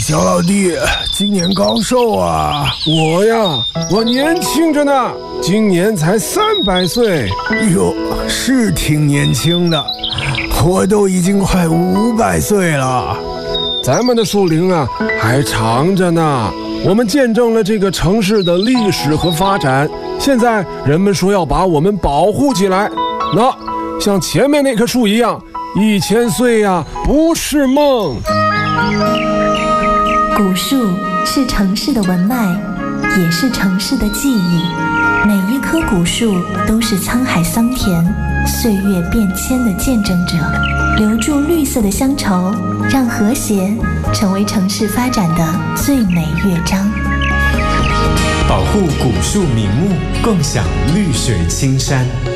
小老弟，今年高寿啊？ 我呀，我年轻着呢，今年才300岁。 哟，是挺年轻的，我都已经快500岁了。 咱们的树龄啊，还长着呢。我们见证了这个城市的历史和发展，现在人们说要把我们保护起来。那像前面那棵树一样，1000岁呀，不是梦。 古树是城市的文脉，也是城市的记忆。每一棵古树都是沧海桑田、岁月变迁的见证者，留住绿色的乡愁，让和谐成为城市发展的最美乐章。 保护古树名木，共享绿水青山。